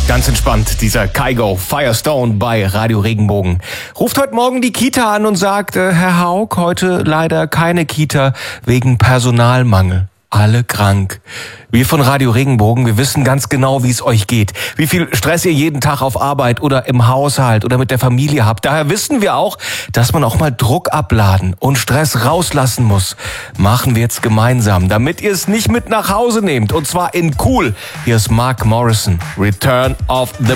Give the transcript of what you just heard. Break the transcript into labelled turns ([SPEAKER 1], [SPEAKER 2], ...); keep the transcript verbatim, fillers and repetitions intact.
[SPEAKER 1] Ganz entspannt, dieser Kygo Firestone bei Radio Regenbogen. Ruft heute Morgen die Kita an und sagt, äh, Herr Haug, heute leider keine Kita wegen Personalmangel. Alle krank. Wir von Radio Regenbogen, wir wissen ganz genau, wie es euch geht. Wie viel Stress ihr jeden Tag auf Arbeit oder im Haushalt oder mit der Familie habt. Daher wissen wir auch, dass man auch mal Druck abladen und Stress rauslassen muss. Machen wir jetzt gemeinsam, damit ihr es nicht mit nach Hause nehmt. Und zwar in cool. Hier ist Mark Morrison. Return of the